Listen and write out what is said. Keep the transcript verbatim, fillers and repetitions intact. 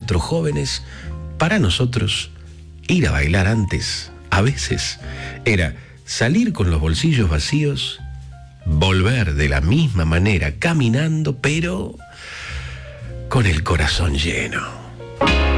cuatro jóvenes, para nosotros, ir a bailar antes, a veces, era salir con los bolsillos vacíos, volver de la misma manera caminando, pero con el corazón lleno.